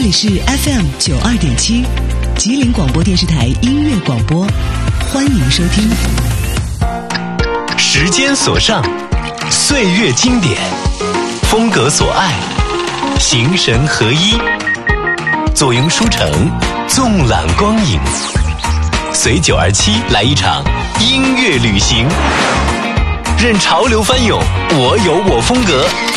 里是 FM92.7 吉林广播电视台音乐广播，欢迎收听。 时间所尚，岁月经典，风格所爱，形神合一，坐拥书城，纵览光影，随927来一场音乐旅行，任潮流翻涌，我有我风格，